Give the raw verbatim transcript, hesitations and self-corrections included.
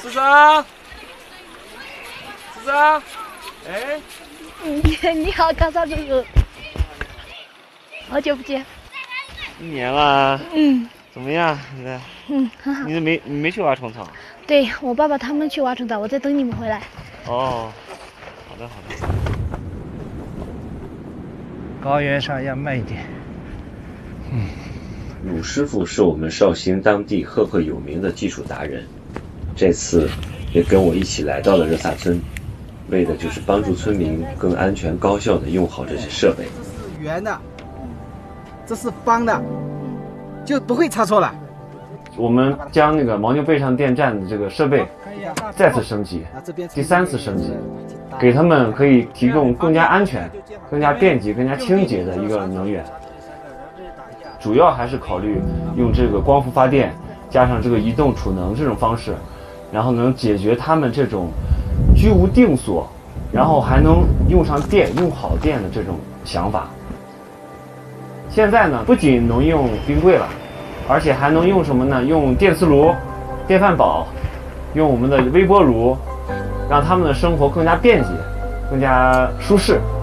思思，思思，哎， 你你好，高少叔叔，好久不见。 一年了。 嗯。 怎么样？现在？ 嗯，很好。 你没你没去挖虫草？ 对，我爸爸他们去挖虫草，我在等你们回来。 哦，好的好的。 高原上要慢一点。 嗯，鲁师傅是我们绍兴当地赫赫有名的技术达人，这次也跟我一起来到了热萨村，为的就是帮助村民更安全高效地用好这些设备。 这是圆的，这是方的，就不会差错了。 我们将那个牦牛背上电站的这个设备再次升级，第三次升级，给他们可以提供更加安全、更加便捷、更加清洁的一个能源。主要还是考虑用这个光伏发电加上这个移动储能这种方式，然后能解决他们这种居无定所，然后还能用上电、用好电的这种想法。现在呢，不仅能用冰柜了，而且还能用什么呢？用电磁炉、电饭煲，用我们的微波炉，让他们的生活更加便捷、更加舒适。